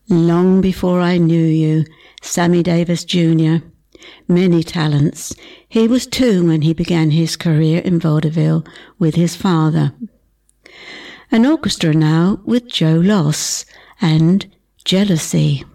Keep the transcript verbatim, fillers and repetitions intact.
Long before I knew you, Sammy Davis Junior Many talents. He was two when he began his career in vaudeville with his father. An orchestra now with Joe Loss and Jealousy.